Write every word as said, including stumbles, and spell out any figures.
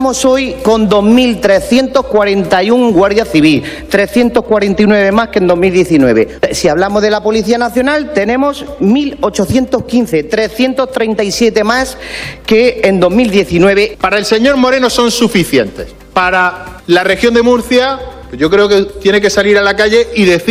Estamos hoy con dos mil trescientos cuarenta y uno guardias civiles, trescientos cuarenta y nueve más que en dos mil diecinueve. Si hablamos de la Policía Nacional, tenemos mil ochocientos quince, trescientos treinta y siete más que en dos mil diecinueve. Para el señor Moreno son suficientes. Para la región de Murcia, yo creo que tiene que salir a la calle y decir